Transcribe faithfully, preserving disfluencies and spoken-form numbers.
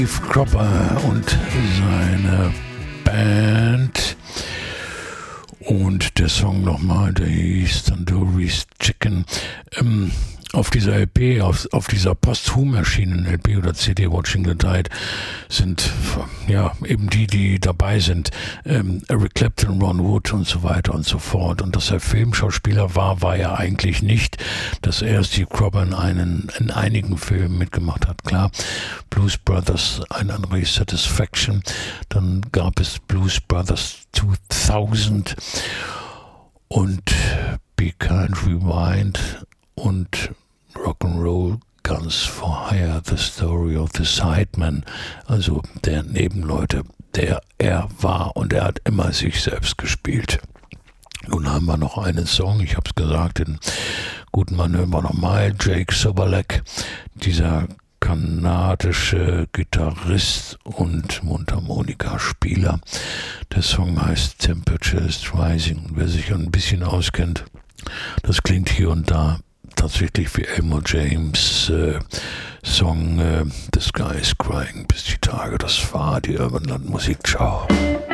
Steve Cropper und seine Band. Und der Song nochmal, der hieß Tandoori's Chicken. Ähm, auf dieser L P, auf, auf dieser posthum erschienenen L P oder C D Watching the Tide sind ja eben die, die dabei sind. Ähm, Eric Clapton, Ron Wood und so weiter und so fort. Und dass er Filmschauspieler war, war er eigentlich nicht. Dass er Steve Cropper in, einen, in einigen Filmen mitgemacht hat, klar. Blues Brothers, ein anderer Satisfaction. Dann gab es Blues Brothers zweitausend und Be Kind Rewind und Rock'n'Roll Guns for Hire, The Story of the Sideman, also der Nebenleute, der er war, und er hat immer sich selbst gespielt. Nun haben wir noch einen Song, ich habe es gesagt, den guten Mann hören wir nochmal, Jake Soberlek, dieser kanadische Gitarrist und Mundharmonikaspieler. Der Song heißt Temperature is Rising. Wer sich ein bisschen auskennt, das klingt hier und da tatsächlich wie Elmore James äh, Song äh, The Sky is Crying. Bis die Tage, das war die Urban Land Musik. Ciao.